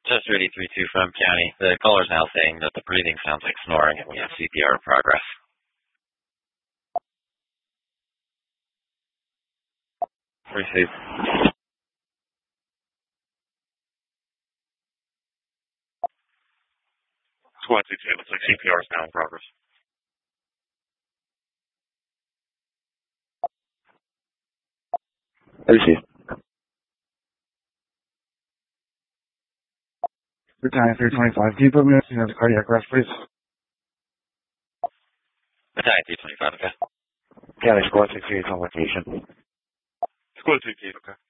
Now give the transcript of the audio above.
Just 3032 from County. The caller's now saying that the breathing sounds like snoring and we have CPR in progress. Received. Squad 2, it looks like CPR is now in progress. Received. Battalion 325, can you put me on the cardiac arrest, please? Battalion 325, okay. County Squad 68 on location. Squad 2, okay.